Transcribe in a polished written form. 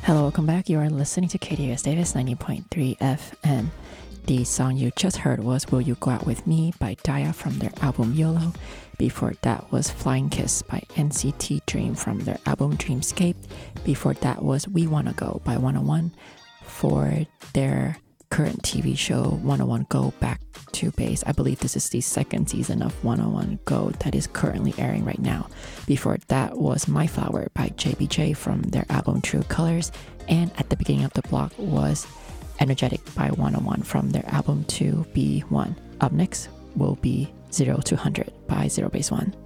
Hello, welcome back. You are listening to KDUS Davis 90.3 FM. The song you just heard was Will You Go Out With Me by Daya from their album YOLO. Before that was Flying Kiss by NCT Dream from their album Dreamscape. Before that was We Wanna Go by 101 for their current TV show 101 Go Back to Base. I believe this is the second season of 101 Go that is currently airing right now. Before that was My Flower by JBJ from their album True Colors. And at the beginning of the block was Energetic by 101 from their album 2B1. Up next will be 0 to 100 by Zero Base One.